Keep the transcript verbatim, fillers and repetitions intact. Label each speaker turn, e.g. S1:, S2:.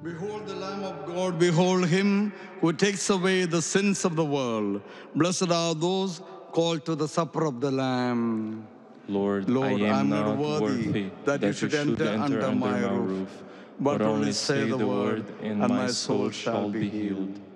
S1: Behold the Lamb of God, behold him who takes away the sins of the world. Blessed are those called to the supper of the Lamb.
S2: Lord,
S1: Lord,
S2: I
S1: I
S2: am
S1: am not
S2: not
S1: worthy
S2: worthy
S1: that you should enter under my roof, but only say the word, and my soul shall be healed.